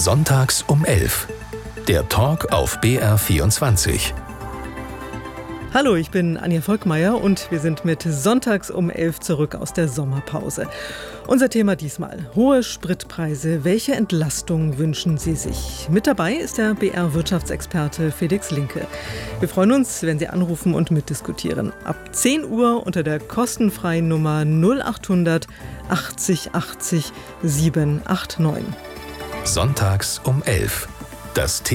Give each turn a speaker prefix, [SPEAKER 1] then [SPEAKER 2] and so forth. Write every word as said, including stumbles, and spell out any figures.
[SPEAKER 1] Sonntags um elf. Der Talk auf B R vierundzwanzig.
[SPEAKER 2] Hallo, ich bin Anja Volkmeier und wir sind mit Sonntags um elf zurück aus der Sommerpause. Unser Thema diesmal: hohe Spritpreise. Welche Entlastung wünschen Sie sich? Mit dabei ist der B R-Wirtschaftsexperte Felix Linke. Wir freuen uns, wenn Sie anrufen und mitdiskutieren. Ab zehn Uhr unter der kostenfreien Nummer null achthundert achtzig achtzig siebenhundertneunundachtzig.
[SPEAKER 1] Sonntags um elf. Das